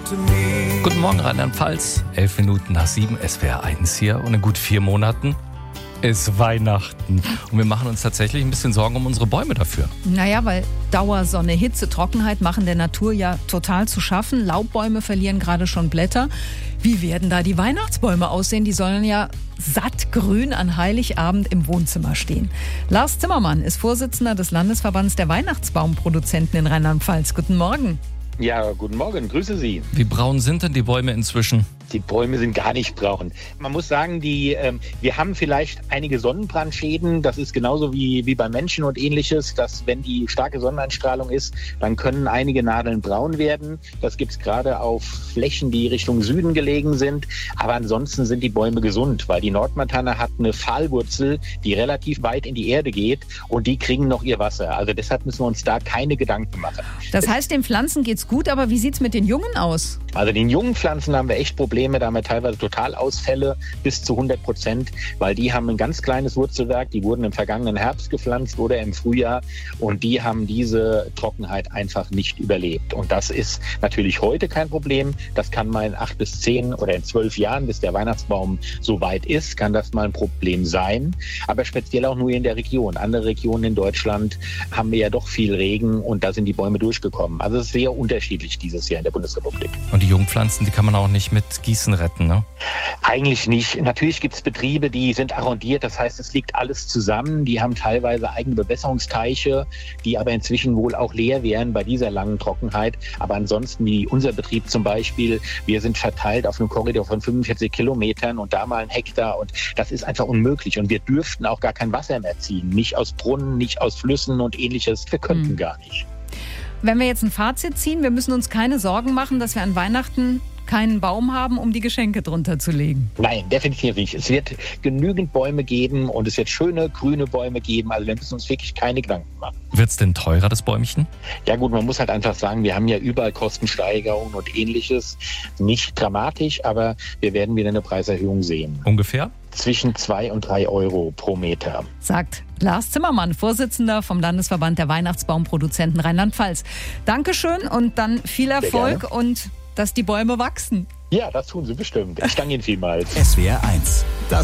Guten Morgen, Rheinland-Pfalz. 11 Minuten nach 7, SWR 1 hier. Und in gut 4 Monaten ist Weihnachten. Und wir machen uns tatsächlich ein bisschen Sorgen um unsere Bäume dafür. Naja, weil Dauersonne, Hitze, Trockenheit machen der Natur ja total zu schaffen. Laubbäume verlieren gerade schon Blätter. Wie werden da die Weihnachtsbäume aussehen? Die sollen ja sattgrün an Heiligabend im Wohnzimmer stehen. Lars Zimmermann ist Vorsitzender des Landesverbands der Weihnachtsbaumproduzenten in Rheinland-Pfalz. Guten Morgen. Ja, guten Morgen, grüße Sie. Wie braun sind denn die Bäume inzwischen? Die Bäume sind gar nicht braun. Man muss sagen, wir haben vielleicht einige Sonnenbrandschäden. Das ist genauso wie bei Menschen und ähnliches, dass wenn die starke Sonneneinstrahlung ist, dann können einige Nadeln braun werden. Das gibt es gerade auf Flächen, die Richtung Süden gelegen sind. Aber ansonsten sind die Bäume gesund, weil die Nordmantanne hat eine Pfahlwurzel, die relativ weit in die Erde geht und die kriegen noch ihr Wasser. Also deshalb müssen wir uns da keine Gedanken machen. Das heißt, den Pflanzen geht's gut, aber wie sieht's mit den Jungen aus? Also den jungen Pflanzen haben wir echt Probleme. Da haben wir teilweise Totalausfälle bis zu 100%, weil die haben ein ganz kleines Wurzelwerk. Die wurden im vergangenen Herbst gepflanzt oder im Frühjahr und die haben diese Trockenheit einfach nicht überlebt. Und das ist natürlich heute kein Problem. Das kann mal in 8 bis 10 oder in 12 Jahren, bis der Weihnachtsbaum so weit ist, kann das mal ein Problem sein. Aber speziell auch nur in der Region. Andere Regionen in Deutschland haben wir ja doch viel Regen und da sind die Bäume durchgekommen. Also es ist sehr unterschiedlich dieses Jahr in der Bundesrepublik. Und die Jungpflanzen, die kann man auch nicht mit Gießen retten, ne? Eigentlich nicht. Natürlich gibt es Betriebe, die sind arrondiert. Das heißt, es liegt alles zusammen. Die haben teilweise eigene Bewässerungsteiche, die aber inzwischen wohl auch leer wären bei dieser langen Trockenheit. Aber ansonsten, wie unser Betrieb zum Beispiel, wir sind verteilt auf einem Korridor von 45 Kilometern und da mal ein Hektar. Und das ist einfach unmöglich. Und wir dürften auch gar kein Wasser mehr ziehen. Nicht aus Brunnen, nicht aus Flüssen und ähnliches. Wir könnten gar nicht. Wenn wir jetzt ein Fazit ziehen, wir müssen uns keine Sorgen machen, dass wir an Weihnachten keinen Baum haben, um die Geschenke drunter zu legen. Nein, definitiv nicht. Es wird genügend Bäume geben und es wird schöne grüne Bäume geben. Also wir müssen uns wirklich keine Gedanken machen. Wird es denn teurer, das Bäumchen? Ja gut, man muss halt einfach sagen, wir haben ja überall Kostensteigerungen und ähnliches. Nicht dramatisch, aber wir werden wieder eine Preiserhöhung sehen. Ungefähr? Zwischen 2 und 3 Euro pro Meter. Sagt Lars Zimmermann, Vorsitzender vom Landesverband der Weihnachtsbaumproduzenten Rheinland-Pfalz. Dankeschön und dann viel Erfolg und dass die Bäume wachsen. Ja, das tun sie bestimmt. Ich danke Ihnen vielmals. SWR 1. Das